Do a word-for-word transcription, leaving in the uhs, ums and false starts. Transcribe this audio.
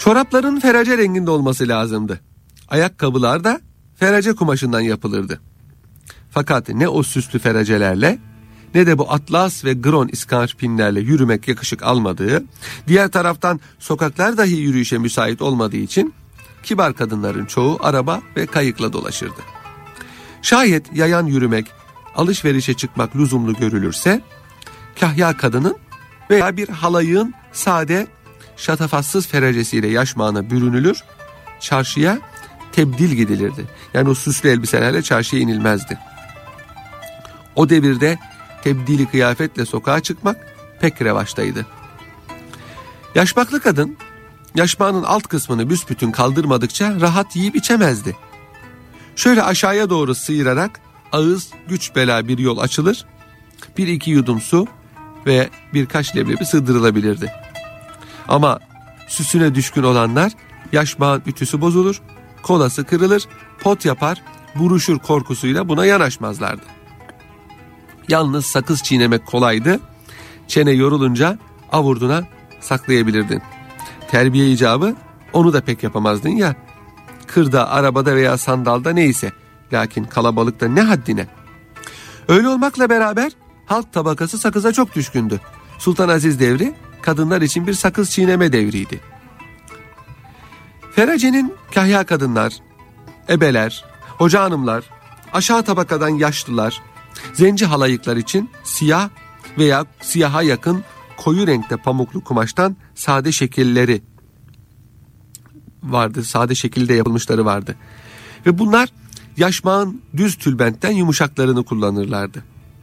Çorapların ferece renginde olması lazımdı. Ayakkabılar da ferece kumaşından yapılırdı. Fakat ne o süslü ferecelerle ne de bu atlas ve gron iskarpinlerle yürümek yakışık almadığı, diğer taraftan sokaklar dahi yürüyüşe müsait olmadığı için kibar kadınların çoğu araba ve kayıkla dolaşırdı. Şayet yayan yürümek, alışverişe çıkmak lüzumlu görülürse, kahya kadının veya bir halayığın sade, şatafatsız ferecesiyle yaşmağına bürünülür, çarşıya tebdil gidilirdi. Yani o süslü elbiselerle çarşıya inilmezdi. O devirde tebdili kıyafetle sokağa çıkmak pek revaçtaydı. Yaşmaklı kadın, yaşmağının alt kısmını büsbütün kaldırmadıkça rahat yiyip içemezdi. Şöyle aşağıya doğru sıyırarak ağız güç bela bir yol açılır, bir iki yudum su ve birkaç leblebi sığdırılabilirdi. Ama süsüne düşkün olanlar yaşmağın ütüsü bozulur, kolası kırılır, pot yapar, buruşur korkusuyla buna yanaşmazlardı. Yalnız sakız çiğnemek kolaydı, çene yorulunca avurduna saklayabilirdin. Terbiye icabı onu da pek yapamazdın ya, kırda, arabada veya sandalda neyse, lakin kalabalıkta ne haddine. Öyle olmakla beraber halk tabakası sakıza çok düşkündü. Sultan Aziz devri kadınlar için bir sakız çiğneme devriydi. Ferecenin kahya kadınlar, ebeler, hoca hanımlar, aşağı tabakadan yaşlılar, zenci halayıklar için siyah veya siyaha yakın koyu renkte pamuklu kumaştan sade şekilleri vardı. Sade şekilde yapılmışları vardı. Ve bunlar yaşmağın düz tülbentten yumuşaklarını kullanırlardı.